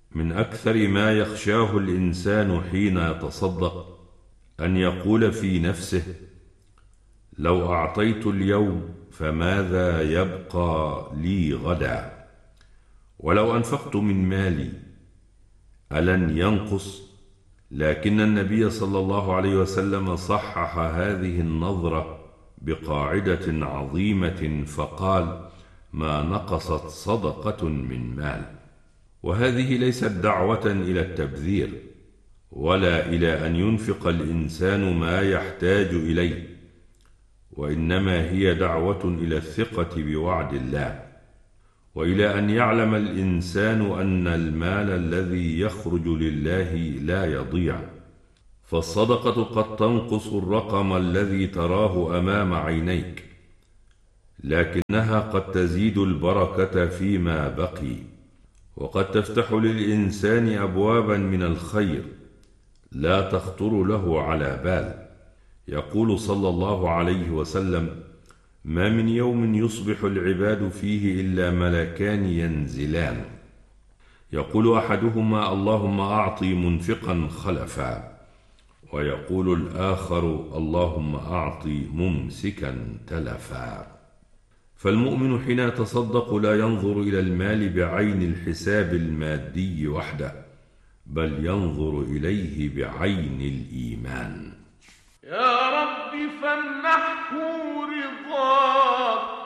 من أكثر ما يخشاه الإنسان حين يتصدق أن يقول في نفسه: لو أعطيت اليوم فماذا يبقى لي غدا؟ ولو أنفقت من مالي ألن ينقص؟ لكن النبي صلى الله عليه وسلم صحح هذه النظرة بقاعدة عظيمة فقال: ما نقصت صدقة من مال. وهذه ليست دعوة إلى التبذير ولا إلى أن ينفق الإنسان ما يحتاج إليه، وإنما هي دعوة إلى الثقة بوعد الله، وإلى أن يعلم الإنسان أن المال الذي يخرج لله لا يضيع. فالصدقة قد تنقص الرقم الذي تراه أمام عينيك، لكنها قد تزيد البركة فيما بقي، وقد تفتح للإنسان أبوابا من الخير لا تخطر له على بال. يقول صلى الله عليه وسلم: ما من يوم يصبح العباد فيه إلا ملكان ينزلان، يقول أحدهما: اللهم أعطي منفقا خلفا، ويقول الآخر: اللهم أعطي ممسكا تلفا. فالمؤمن حين يتصدق لا ينظر إلى المال بعين الحساب المادي وحده، بل ينظر إليه بعين الإيمان. يا رب فامنحه رضاك